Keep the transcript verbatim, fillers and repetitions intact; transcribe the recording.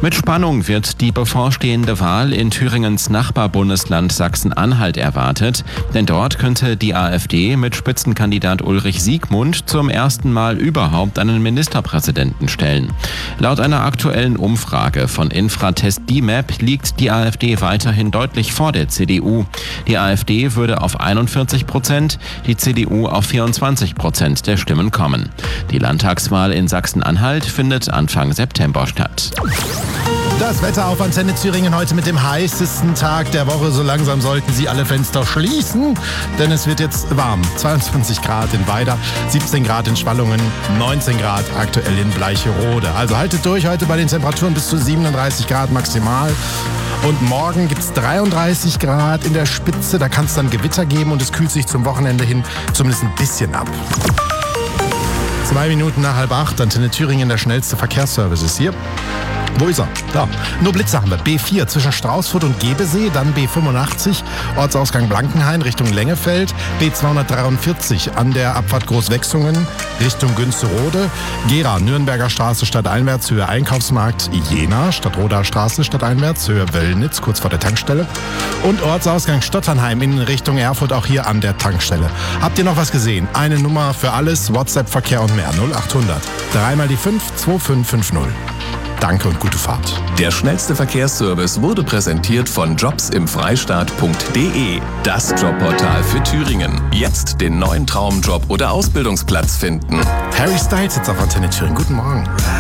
Mit Spannung wird die bevorstehende Wahl in Thüringens Nachbarbundesland Sachsen-Anhalt erwartet, denn dort könnte die AfD mit Spitzenkandidat Ulrich Siegmund zum ersten Mal überhaupt einen Ministerpräsidenten stellen. Laut einer aktuellen Umfrage von Infratest D M A P liegt die AfD weiterhin deutlich vor der C D U. Die AfD würde auf einundvierzig Prozent, die C D U auf vierundzwanzig Prozent der Stimmen kommen. Die Landtagswahl in Sachsen-Anhalt findet Anfang September statt. Das Wetter auf Antenne Thüringen heute mit dem heißesten Tag der Woche. So langsam sollten Sie alle Fenster schließen, denn es wird jetzt warm. zweiundzwanzig Grad in Weida, siebzehn Grad in Schwallungen, neunzehn Grad aktuell in Bleicherode. Also haltet durch heute bei den Temperaturen bis zu siebenunddreißig Grad maximal. Und morgen gibt es dreiunddreißig Grad in der Spitze. Da kann es dann Gewitter geben und es kühlt sich zum Wochenende hin zumindest ein bisschen ab. Zwei Minuten nach halb acht, Antenne Thüringen, der schnellste Verkehrsservice ist hier. Wo ist er? Da. Nur Blitze haben wir. B vier zwischen Straußfurt und Gebesee, dann B fünfundachtzig, Ortsausgang Blankenhain Richtung Lengefeld, B zweihundertdreiundvierzig an der Abfahrt Großwechsungen Richtung Günsterode, Gera, Nürnberger Straße stadteinwärts, Höhe Einkaufsmarkt Jena, Stadtroder Straße stadteinwärts, Höhe Wöllnitz, kurz vor der Tankstelle und Ortsausgang Stotternheim in Richtung Erfurt, auch hier an der Tankstelle. Habt ihr noch was gesehen? Eine Nummer für alles, WhatsApp-Verkehr und mehr, null achthundert, dreimal die fünf, zwei fünf fünf null. Danke und gute Fahrt. Der schnellste Verkehrsservice wurde präsentiert von jobs im freistaat punkt de, das Jobportal für Thüringen. Jetzt den neuen Traumjob oder Ausbildungsplatz finden. Harry Styles jetzt auf Antenne Thüringen. Guten Morgen.